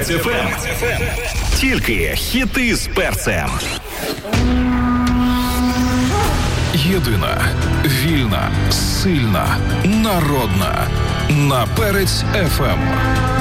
Перець ФМ. Тільки хіти з перцем. Єдина, вільна, сильна, народна. На Перець ФМ.